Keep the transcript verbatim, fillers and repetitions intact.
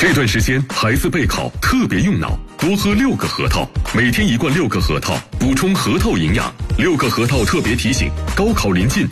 这段时间孩子备考特别用脑，多喝六个核桃，每天一罐六个核桃，补充核桃营养。六个核桃特别提醒：高考临近，